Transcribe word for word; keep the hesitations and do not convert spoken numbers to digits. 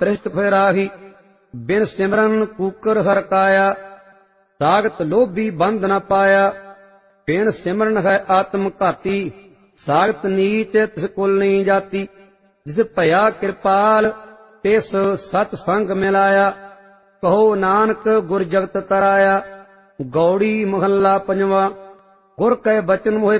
ਤ੍ਰਿਸ਼ਟ ਫੇਰਾਹੀ। ਬਿਨ ਸਿਮਰਨ ਕੂਕਰ ਹਰਕਾਇਆ, ਸਾਗਤ ਲੋਭੀ ਬੰਧ ਨ ਪਾਇਆ। ਬਿਨ ਸਿਮਰਨ ਹੈ ਆਤਮ ਘਾਤੀ, ਸਾਗਤ ਨੀਚ ਤਿਸ ਕੁਲ ਨੀ ਜਾਤੀ। ਜਿਸ ਭਇਆ ਕਿਰਪਾਲ ਤਿਸ ਸਤ ਸੰਗ ਮਿਲਾਇਆ, ਕਹੋ ਨਾਨਕ ਗੁਰ ਜਗਤ ਤਰਾਇਆ। ਗੌੜੀ ਮਹੱਲਾ ਪੰਜਵਾਂ। ਗੁਰ ਕੈ ਬਚਨ ਮੋਹਿ